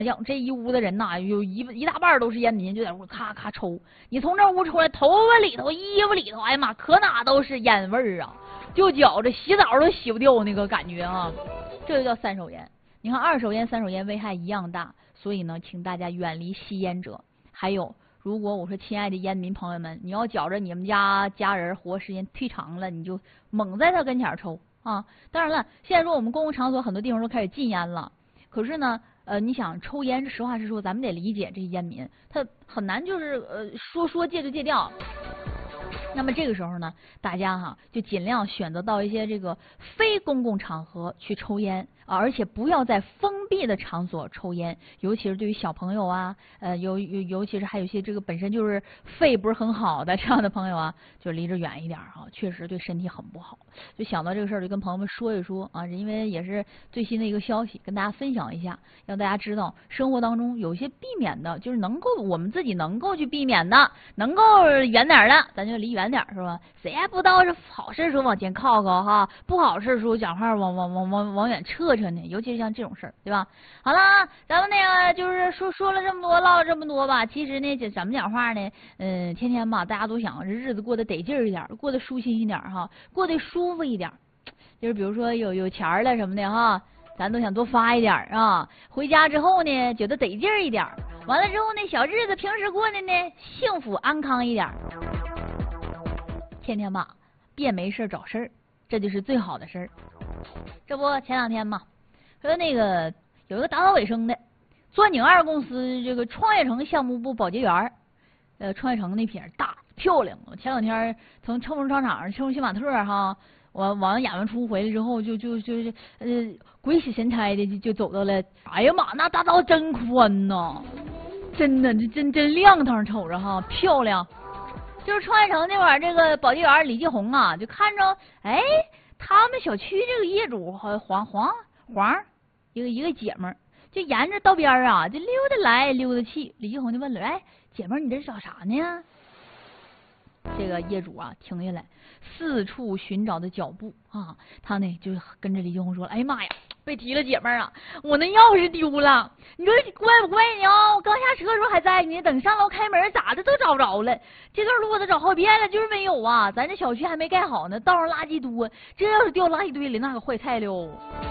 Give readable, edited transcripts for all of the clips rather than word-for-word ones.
像这一屋的人呐，有一大半都是烟民，就在屋咔咔抽。你从这屋出来，头发里头、衣服里头，哎呀妈，可哪都是烟味儿啊！就觉着洗澡都洗不掉那个感觉啊！这就叫三手烟。你看二手烟、三手烟危害一样大，所以呢，请大家远离吸烟者。还有，如果我说亲爱的烟民朋友们，你要觉着你们家人活时间忒长了，你就猛在他跟前抽啊！当然了，现在说我们公共场所很多地方都开始禁烟了，可是呢。你想抽烟，实话实说，咱们得理解这些烟民，他很难就是说戒就戒掉。那么这个时候呢，大家哈就尽量选择到一些这个非公共场合去抽烟啊，而且不要在封闭的场所抽烟，尤其是对于小朋友啊，尤其是还有一些这个本身就是肺不是很好的这样的朋友啊，就离着远一点啊，确实对身体很不好。就想到这个事儿，就跟朋友们说一说啊，因为也是最新的一个消息，跟大家分享一下，让大家知道生活当中有些避免的，就是能够我们自己能够去避免的，能够远点的，咱就离远点是吧？谁还不知道是好事说往前靠靠哈，不好事说讲话往远撤撤呢？尤其是像这种事儿，对吧？好了，咱们那个就是说了这么多，唠了这么多吧。其实呢，怎么讲话呢？天天吧，大家都想日子过得得劲儿一点，过得舒心一点哈，过得舒服一点。就是比如说有钱了什么的哈，咱都想多发一点啊。回家之后呢，觉得得劲儿一点。完了之后呢，小日子平时过的呢，幸福安康一点。天天吧，别没事找事儿，这就是最好的事儿。这不前两天嘛，说那个有一个打扫卫生的，钻井二公司这个创业城项目部保洁员，创业城那片大漂亮。我前两天从청州商场去新玛特哈，我往演完出回来之后，就鬼使神差的就走到了，哎呀妈，那大道真宽呐，真的真亮堂，瞅着哈漂亮。就是创业城那会儿，这个保洁员李继红啊，就看着，哎，他们小区这个业主黄一个姐们儿，就沿着道边啊，就溜达来溜达去。李继红就问了，哎，姐们儿，你这是找啥呢？这个业主啊，停下来，四处寻找的脚步啊，他呢就跟着李继红说，哎呀妈呀！别提了，姐妹儿啊，我那钥匙丢了，你说怪不怪你啊？我刚下车的时候还在呢，等上楼开门咋的都找不着了。这段路我都找好遍了，就是没有啊。咱这小区还没盖好呢，道上垃圾多，这要是掉垃圾堆里，那可坏菜了。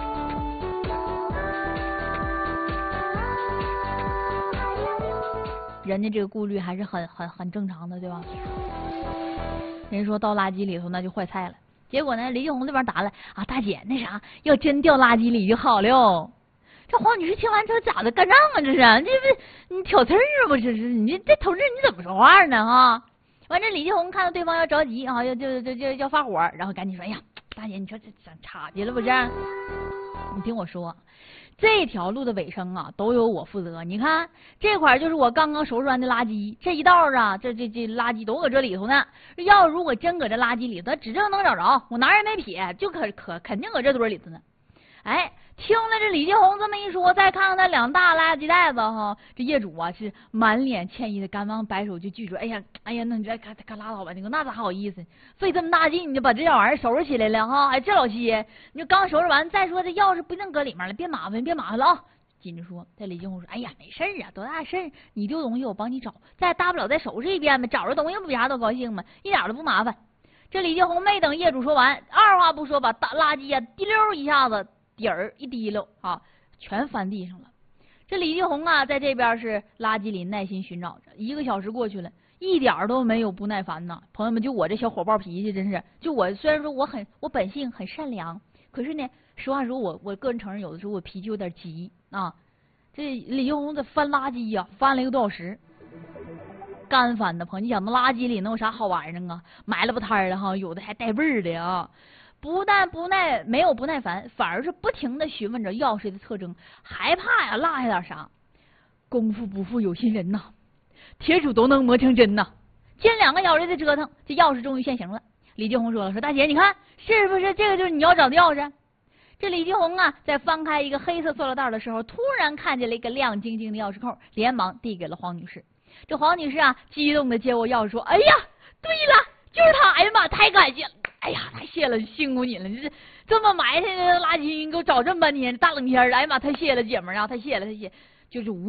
人家这个顾虑还是很正常的，对吧？人说倒垃圾里头那就坏菜了。结果呢，李继红这边答了啊，大姐，那啥，要真掉垃圾里就好了。这黄女士听完之后咋的干仗啊？这是，这不你挑刺儿不？这是你这同志你怎么说话呢？哈，完这李继红看到对方要着急啊，要发火，然后赶紧说，哎呀，大姐，你说这整岔去了不是？你听我说。这条路的尾声啊，都由我负责。你看这块就是我刚刚收拾完的垃圾，这一道啊，这垃圾都搁这里头呢。要如果真搁这垃圾里头，指定能找着，我哪儿也没撇，就肯定搁这堆里头呢。哎，听了这李继红这么一说，再看看那两大垃圾袋子哈，这业主啊是满脸歉意的，赶忙摆手就拒绝。哎呀，那你这可拉倒吧，你说那咋好意思？费这么大劲，你就把这玩意儿收拾起来了哈，哎，这老些，你就刚收拾完，再说这钥匙不一定搁里面了，别麻烦了啊。紧着说，这李继红说，哎呀，没事啊，多大事儿？你丢东西我帮你找，再大不了再收拾一遍呗，找着东西不比啥都高兴吗？一点都不麻烦。这李继红没等业主说完，二话不说把大垃圾啊滴溜一下子。底儿一滴溜啊，全翻地上了。这李继红啊，在这边是垃圾里耐心寻找着，1个小时过去了，一点都没有不耐烦呐。朋友们，就我这小火爆脾气，真是，就我虽然说我本性很善良，可是呢，实话说我个人承认，有的时候我脾气有点急啊。这李继红这翻垃圾呀，翻了1个多小时，干翻的朋友，你想那垃圾里能有啥好玩意儿啊？埋了不摊的哈，有的还带味儿的啊。不但没有不耐烦，反而是不停的询问着钥匙的特征，害怕呀落下点啥。功夫不负有心人呐，铁杵都能磨成针呐。近2个小时的折腾，这钥匙终于现形了。李继红说了，说大姐你看是不是这个就是你要找的钥匙？这李继红啊，在翻开一个黑色塑料袋的时候，突然看见了一个亮晶晶的钥匙扣，连忙递给了黄女士。这黄女士啊，激动的接过钥匙说，哎呀，对了，就是他！哎呀妈，太感谢了！哎呀，太谢了，辛苦你了！你这么埋汰的垃圾，你给我找这么半天，大冷天的，哎呀妈，太谢了，姐们儿啊，太谢了，太谢！ 就是无